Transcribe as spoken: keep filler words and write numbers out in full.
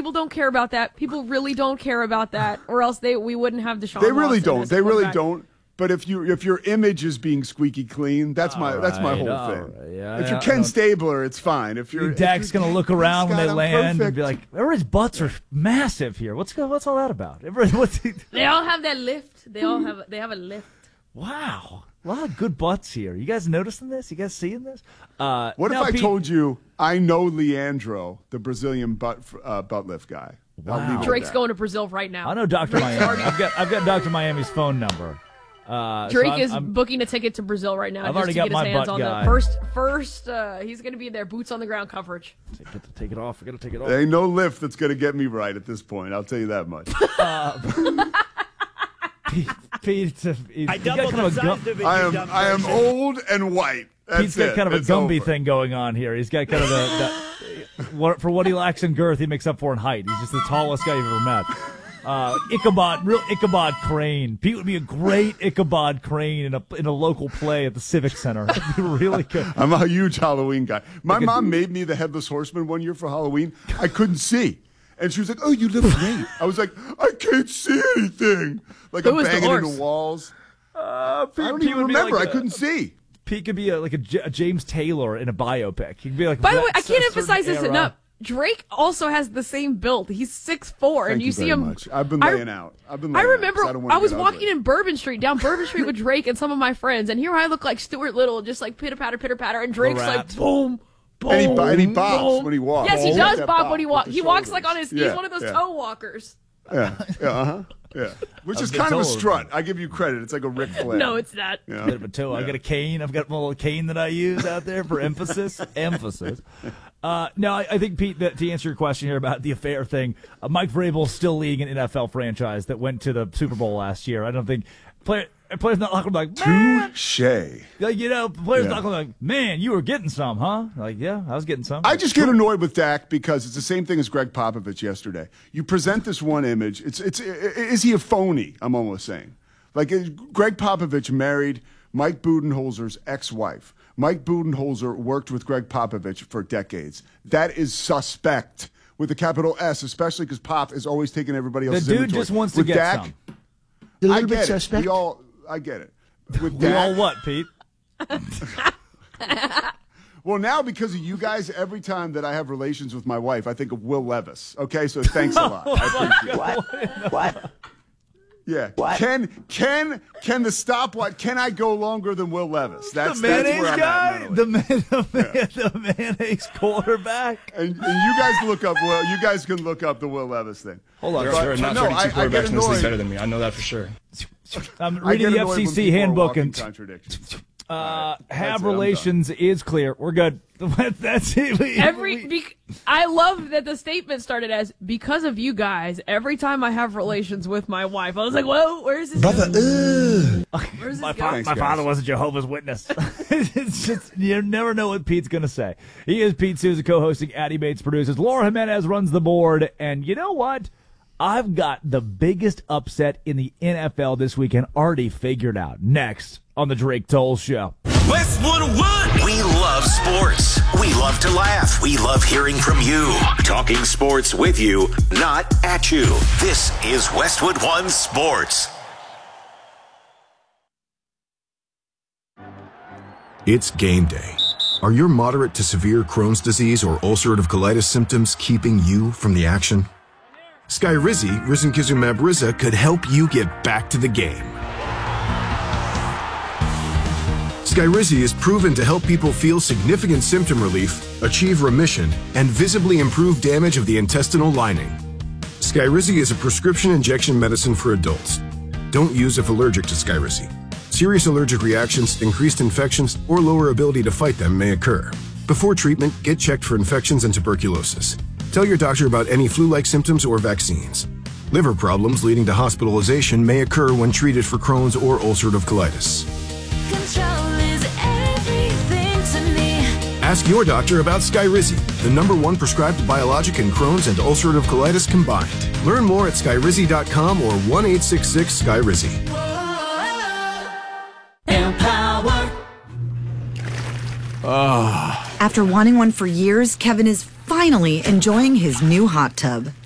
People don't care about that. People really don't care about that, or else they we wouldn't have Deshaun They really Watson don't. as a They really quarterback. don't. But if you if your image is being squeaky clean, that's my All that's my right, whole all thing. right, yeah, if you're I Ken don't- Stabler, it's fine. If you're Dak's if you're, gonna look around when Scott, they I'm land and be perfect. like, "Everybody's butts are massive here. What's go- what's all that about?" Everybody, what's They all have that lift. They all have they have a lift. wow, a lot of good butts here. You guys noticing this? You guys seeing this? Uh, What now, if I Pete- told you I know Leandro, the Brazilian butt uh, butt lift guy? I'll leave it at Drake's that. going to Brazil right now. I know Doctor Miami. I've got I've got Doctor Miami's phone number. Uh, Drake so I'm- is I'm- booking a ticket to Brazil right now. I've just already to got get my his hands butt on guy. the first. First, uh, he's going to be there, boots on the ground coverage. Take it, take it off. I gotta take it off. There ain't no lift that's going to get me right at this point. I'll tell you that much. Pete, Pete, uh, he's- I he's got doubled kind the of a size gum- of it, I you am dumb I am person. old and white. That's Pete's got it. kind of a It's Gumby over. thing going on here. He's got kind of the, the what, for what he lacks in girth, he makes up for in height. He's just the tallest guy you've ever met. Uh, Ichabod, real Ichabod Crane. Pete would be a great Ichabod Crane in a in a local play at the Civic Center. He'd be really good. I'm a huge Halloween guy. My Like a- mom made me the Headless Horseman one year for Halloween. I couldn't see. And she was like, "Oh, you look great." I was like, "I can't see anything." Like Who I'm was the banging horse? into walls. Uh, Pete, I don't Pete even would be remember. like I a- couldn't see. Pete could be a, like a, J- a James Taylor in a biopic. He'd be like. By the that way, I can't certain emphasize this era. enough. Drake also has the same build. He's six foot four, and Thank you, you see very him. much. I've been I- laying out. I've been I laying out, remember 'cause I, don't wanna I was get walking ugly. in Bourbon Street, down Bourbon Street with Drake and some of my friends, and here I look like Stuart Little, just like pitter patter, pitter patter, and Drake's rat. like boom, boom, And he, bo- and he bobs boom. when he walks. Yes, he He's does got that bob when he with walks. the He walks like shoulders. on his. He's Yeah, one of those yeah. toe walkers. Yeah, yeah, uh-huh. Yeah. Which is been kind of a told. strut. I give you credit. It's like a Ric Flair. No, it's not. Yeah. Bit of a toe. I got a cane. I've got my little cane that I use out there for emphasis. emphasis. Uh, no, I, I think, Pete, that to answer your question here about the affair thing, uh, Mike Vrabel's still leading an N F L franchise that went to the Super Bowl last year. I don't think player, players not going to be like, man, Touche. like, you know, players Yeah. not going to be like, man, you were getting some, huh? Like, yeah, I was getting some. I just get annoyed with Dak because it's the same thing as Greg Popovich yesterday. You present this one image. It's it's i- i- is he a phony? I'm almost saying. Like is- Greg Popovich married Mike Budenholzer's ex-wife. Mike Budenholzer worked with Greg Popovich for decades. That is suspect with a capital S, especially because Pop is always taking everybody the else's dude inventory. just wants to with get Dak, some. A little I bit get it. suspect. We all, I get it. With We Dak, all what, Pete? Well, now because of you guys, every time that I have relations with my wife, I think of Will Levis. Okay, so thanks a lot. I appreciate it. What? What? Yeah. What? Can can can the stopwatch? Can I go longer than Will Levis? That's The that's mayonnaise where I'm guy? at mentally. The, man, the, man, the mayonnaise quarterback? and, and you guys look up. Well, you guys can look up the Will Levis thing. Hold on. There, But- there are not no, I- I thirty-two get quarterbacks in this annoyed. league better than me. I know that for sure. I'm I reading get the annoyed when F C C people are handbook walking and contradictions. uh, That's it, have I'm relations is clear. We're good. That's it. We- Every, we- bec- I love that the statement started as because of you guys. Every time I have relations with my wife, I was like, "Whoa, where's this? Brother, going? ugh. Where's My, this fa- going?" my guys. father was a Jehovah's Witness. It's just, you never know what Pete's going to say. He is Pete Souza, co-hosting Addy Bates produces. Laura Jimenez runs the board. And you know what? I've got the biggest upset in the N F L this weekend already figured out. Next on the Drake Toll Show. Westwood One. We love sports. We love to laugh. We love hearing from you. Talking sports with you, not at you. This is Westwood One Sports. It's game day. Are your moderate to severe Crohn's disease or ulcerative colitis symptoms keeping you from the action? Skyrizi, risankizumab Riza, could help you get back to the game. Skyrizi is proven to help people feel significant symptom relief, achieve remission, and visibly improve damage of the intestinal lining. Skyrizi is a prescription injection medicine for adults. Don't use if allergic to Skyrizi. Serious allergic reactions, increased infections, or lower ability to fight them may occur. Before treatment, get checked for infections and tuberculosis. Tell your doctor about any flu-like symptoms or vaccines. Liver problems leading to hospitalization may occur when treated for Crohn's or ulcerative colitis. Control is everything to me. Ask your doctor about Skyrizi, the number one prescribed biologic in Crohn's and ulcerative colitis combined. Learn more at skyrizi dot com or one eight six six Skyrizi. Empower. After wanting one for years, Kevin is finally enjoying his new hot tub.